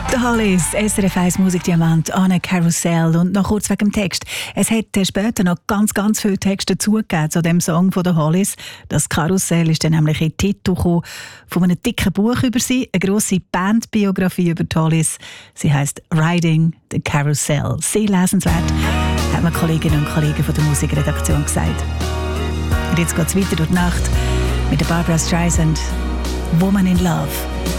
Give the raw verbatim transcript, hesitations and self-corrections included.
The Hollies, S R F eins Musikdiamant, Anne Karussell. Und noch kurz wegen dem Text. Es hat später noch ganz, ganz viele Texte dazugegeben zu dem Song von The Hollies. Das Karussell ist dann nämlich in den Titel gekommen von einem dicken Buch über sie, eine grosse Bandbiografie über die Hollies. Sie heisst Riding the Carousel. Sehr lesenswert, haben mir Kolleginnen und Kollegen von der Musikredaktion gesagt. Und jetzt geht es weiter durch die Nacht mit der Barbra Streisand, Woman in Love.